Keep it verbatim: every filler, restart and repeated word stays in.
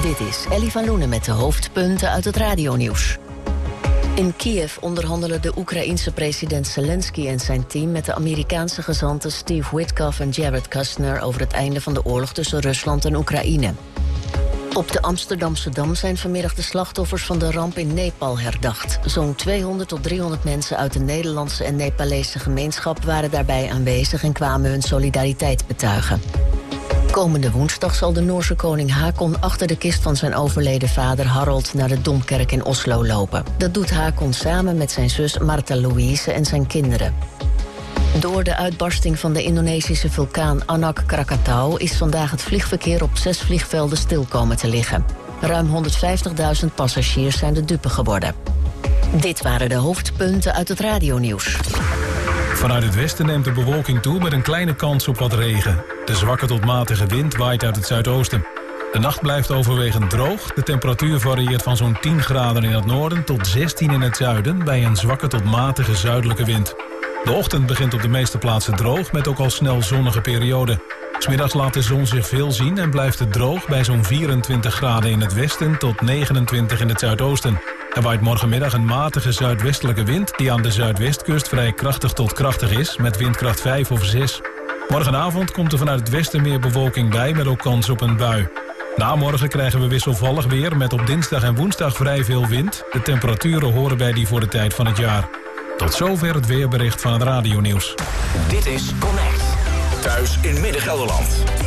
Dit is Ellie van Loenen met de hoofdpunten uit het radionieuws. In Kiev onderhandelen de Oekraïense president Zelensky en zijn team met de Amerikaanse gezanten Steve Witkoff en Jared Kushner over het einde van de oorlog tussen Rusland en Oekraïne. Op de Amsterdamse Dam zijn vanmiddag de slachtoffers van de ramp in Nepal herdacht. Zo'n tweehonderd tot driehonderd mensen uit de Nederlandse en Nepalese gemeenschap waren daarbij aanwezig en kwamen hun solidariteit betuigen. Komende woensdag zal de Noorse koning Haakon achter de kist van zijn overleden vader Harald naar de Domkerk in Oslo lopen. Dat doet Haakon samen met zijn zus Martha Louise en zijn kinderen. Door de uitbarsting van de Indonesische vulkaan Anak Krakatau is vandaag het vliegverkeer op zes vliegvelden stil komen te liggen. Ruim honderdvijftigduizend passagiers zijn de dupe geworden. Dit waren de hoofdpunten uit het radionieuws. Vanuit het westen neemt de bewolking toe met een kleine kans op wat regen. De zwakke tot matige wind waait uit het zuidoosten. De nacht blijft overwegend droog. De temperatuur varieert van zo'n tien graden in het noorden tot zestien in het zuiden bij een zwakke tot matige zuidelijke wind. De ochtend begint op de meeste plaatsen droog met ook al snel zonnige perioden. 'S Middags laat de zon zich veel zien en blijft het droog bij zo'n vierentwintig graden in het westen tot negenentwintig in het zuidoosten. Er waait morgenmiddag een matige zuidwestelijke wind die aan de zuidwestkust vrij krachtig tot krachtig is met windkracht vijf of zes. Morgenavond komt er vanuit het westen meer bewolking bij met ook kans op een bui. Na morgen krijgen we wisselvallig weer met op dinsdag en woensdag vrij veel wind. De temperaturen horen bij die voor de tijd van het jaar. Tot zover het weerbericht van het radionieuws. Dit is Connect. Thuis in Midden-Gelderland.